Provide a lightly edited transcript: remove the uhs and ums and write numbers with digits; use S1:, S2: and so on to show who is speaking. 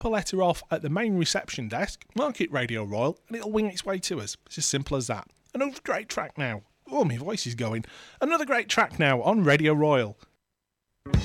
S1: a letter off at the main reception desk, mark it Radio Royal, and it'll wing its way to us. It's as simple as that. Another great track now. Oh, my voice is going. Another great track now on Radio Royal.